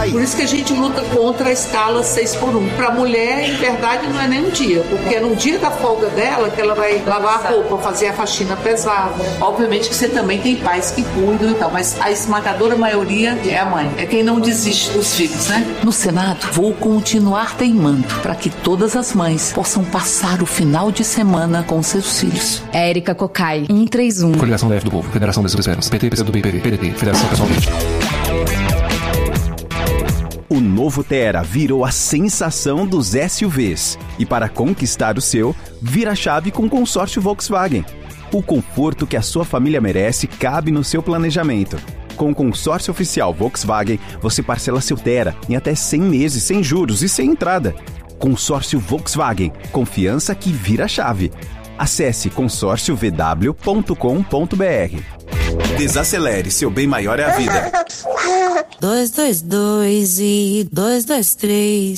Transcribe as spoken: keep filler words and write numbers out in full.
Cocai. Por isso que a gente luta contra a escala seis por um. Pra mulher, em verdade, não é nem um dia, porque é no dia da folga dela que ela vai lavar a roupa, fazer a faxina pesada. Obviamente que você também tem pais que cuidam e tal, mas a esmagadora maioria é a mãe. É quem não desiste dos filhos, né? No Senado, vou continuar teimando para que todas as mães possam passar o final de semana com seus filhos. Érica Cocai, cento e trinta e um. Coligação Leve do Povo, Federação das Esperanças, P T, P C do B, P D, P D T, Federação Pessoal Verde. O novo Tera virou a sensação dos S U Vs. E para conquistar o seu, vira a chave com o consórcio Volkswagen. O conforto que a sua família merece cabe no seu planejamento. Com o consórcio oficial Volkswagen, você parcela seu Tera em até cem meses sem juros e sem entrada. Consórcio Volkswagen. Confiança que vira a chave. Acesse consórcio v w ponto com ponto b r. Desacelere, seu bem maior é a vida. Dois, dois, dois e dois, dois, três.